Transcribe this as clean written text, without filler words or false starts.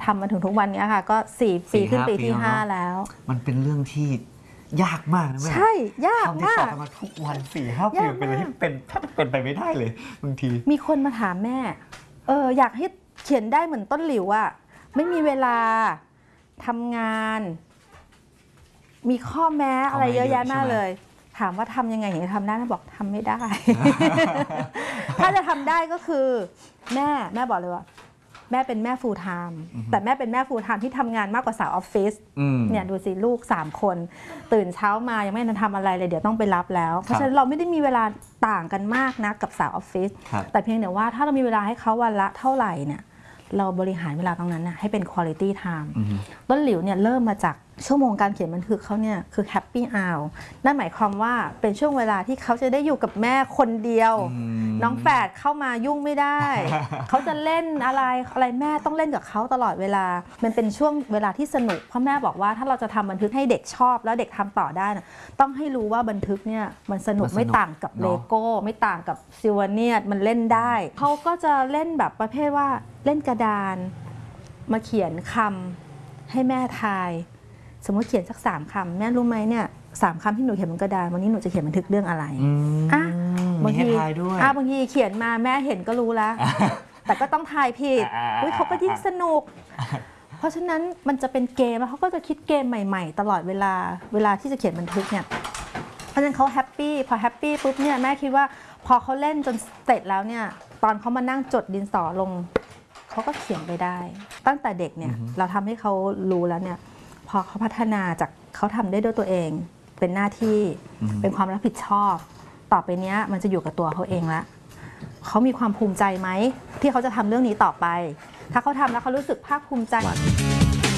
ำมาถึงทุกวันนี้ค่ะก็4 ปีขึ้นปีที่5แล้วมันเป็นเรื่องที่ยากมากนะแม่ใช่ยากมากทำที่สอบมาทุกวัน4-5 ปีเป็นอะไรที่เป็นถ้าเป็นไปไม่ได้เลยบางทีมีคนมาถามแม่อยากให้เขียนได้เหมือนต้นหลิวอะไม่มีเวลาทำงานมีข้อแม้อะไรเยอะแยะมากเลยถามว่าทำยังไงถึงจะทำได้แม่บอกทำไม่ได้ ถ้าจะทำได้ก็คือแม่บอกเลยว่าแม่เป็นแม่ full time แต่แม่เป็นแม่ full time ที่ทำงานมากกว่าสาวออฟฟิศเนี่ยดูสิลูก3 คนตื่นเช้ามายังไม่ทันทำอะไรเลยเดี๋ยวต้องไปรับแล้วเพราะฉะนั้นเราไม่ได้มีเวลาต่างกันมากนะกับสาวออฟฟิศแต่เพียงแต่ว่าถ้าเรามีเวลาให้เขาวันละเท่าไหร่เนี่ยเราบริหารเวลาตรงนั้นนะให้เป็น quality time ต้นหลิวเนี่ยเริ่มมาจากชั่วโมงการเขียนบันทึกเขาเนี่ยคือ happy hour นั่นหมายความว่าเป็นช่วงเวลาที่เขาจะได้อยู่กับแม่คนเดียวน้องแฝดเข้ามายุ่งไม่ได้ เขาจะเล่นอะไรแม่ต้องเล่นกับเขาตลอดเวลามันเป็นช่วงเวลาที่สนุกเพราะแม่บอกว่าถ้าเราจะทำบันทึกให้เด็กชอบแล้วเด็กทำต่อได้นะต้องให้รู้ว่าบันทึกเนี่ยมันสนุกไม่ต่างกับเลโก้ไม่ต่างกับซิลวาเนียสมันเล่นได้เขาก็จะเล่นแบบประเภทว่าเล่นกระดานมาเขียนคำให้แม่ทายสมมติเขียนสัก3 คำแม่รู้ไหมเนี่ย3 คำที่หนูเขียนบนกระดานวันนี้หนูจะเขียนบันทึกเรื่องอะไรบางทีบางทีเขียนมาแม่เห็นก็รู้แล้ว แต่ก็ต้องทายผิดเขาก็ยิ่งสนุกเพราะฉะนั้นมันจะเป็นเกมแล้วเขาก็จะคิดเกมใหม่ๆตลอดเวลาที่จะเขียนบันทึกเนี่ยเพราะฉะนั้นเขาแฮปปี้พอแฮปปี้ปุ๊บเนี่ยแม่คิดว่าพอเขาเล่นจนเสร็จแล้วเนี่ยตอนเขามานั่งจดดินสอลงเขาก็เขียนไปได้ตั้งแต่เด็กเนี่ยเราทำให้เขารู้แล้วเนี่ยพอเขาพัฒนาจากเขาทำได้ด้วยตัวเองเป็นหน้าที่เป็นความรับผิดชอบต่อไปเนี้ยมันจะอยู่กับตัวเขาเองละเขามีความภูมิใจไหมที่เขาจะทำเรื่องนี้ต่อไปถ้าเขาทำแล้วเขารู้สึกภาคภูมิใจ